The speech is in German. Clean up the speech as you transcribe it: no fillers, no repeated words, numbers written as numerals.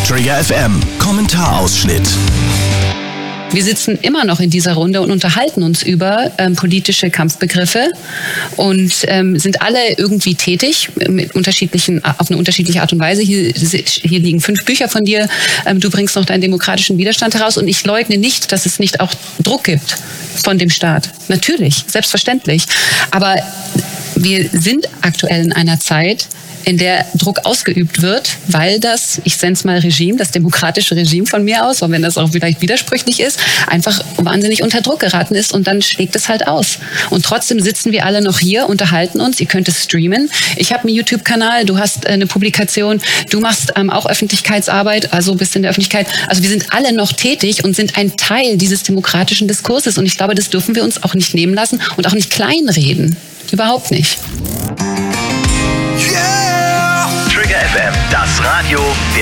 Trigger FM, Kommentarausschnitt. Wir sitzen immer noch in dieser Runde und unterhalten uns über politische Kampfbegriffe und sind alle irgendwie tätig auf eine unterschiedliche Art und Weise. Hier liegen 5 Bücher von dir. Du bringst noch deinen demokratischen Widerstand heraus und ich leugne nicht, dass es nicht auch Druck gibt von dem Staat. Natürlich, selbstverständlich. Aber wir sind aktuell in einer Zeit, in der Druck ausgeübt wird, weil das, ich nenne es mal Regime, das demokratische Regime von mir aus, auch wenn das auch vielleicht widersprüchlich ist, einfach wahnsinnig unter Druck geraten ist und dann schlägt es halt aus. Und trotzdem sitzen wir alle noch hier, unterhalten uns, ihr könnt es streamen. Ich habe einen YouTube-Kanal, du hast eine Publikation, du machst auch Öffentlichkeitsarbeit, also bist in der Öffentlichkeit. Also wir sind alle noch tätig und sind ein Teil dieses demokratischen Diskurses und ich glaube, das dürfen wir uns auch nicht nehmen lassen und auch nicht kleinreden. Überhaupt nicht. Trigger FM, das Radio der